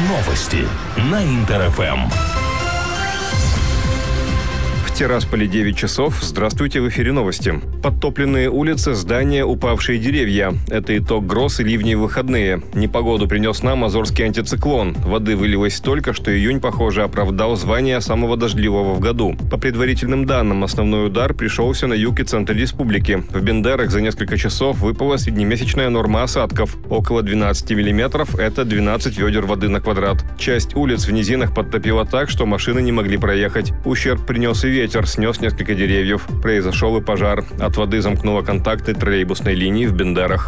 Новости на Интер-ФМ. В Тирасполе 9 часов. Здравствуйте, в эфире новости. Подтопленные улицы, здания, упавшие деревья. Это итог гроз и ливней в выходные. Непогоду принес нам азорский антициклон. Воды вылилось столько, что июнь, похоже, оправдал звание самого дождливого в году. По предварительным данным, основной удар пришелся на юг и центр республики. В Бендерах за несколько часов выпала среднемесячная норма осадков. Около 12 миллиметров – это 12 ведер воды на квадрат. Часть улиц в низинах подтопило так, что машины не могли проехать. Ущерб принес и ветер, снес несколько деревьев. Произошел и пожар. От воды замкнуло контакты троллейбусной линии в Бендерах.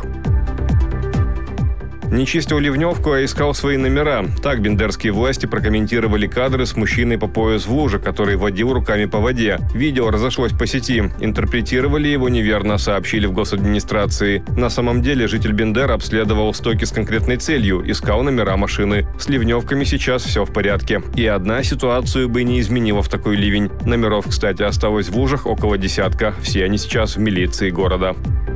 Не чистил ливневку, а искал свои номера. Так бендерские власти прокомментировали кадры с мужчиной по пояс в луже, который водил руками по воде. Видео разошлось по сети. Интерпретировали его неверно, сообщили в госадминистрации. На самом деле житель Бендера обследовал стоки с конкретной целью, искал номера машины. С ливневками сейчас все в порядке. И одна ситуацию бы не изменила в такой ливень. Номеров, кстати, осталось в лужах около десятка. Все они сейчас в милиции города.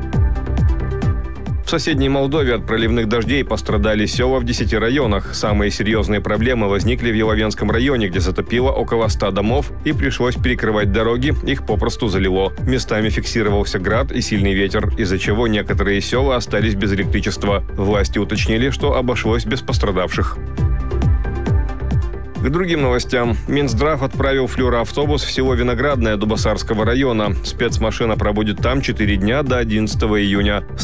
В соседней Молдове от проливных дождей пострадали села в 10 районах. Самые серьезные проблемы возникли в Еловенском районе, где затопило около 100 домов и пришлось перекрывать дороги, их попросту залило. Местами фиксировался град и сильный ветер, из-за чего некоторые села остались без электричества. Власти уточнили, что обошлось без пострадавших. К другим новостям. Минздрав отправил флюороавтобус в село Виноградное Дубосарского района. Спецмашина пробудет там 4 дня до 11 июня.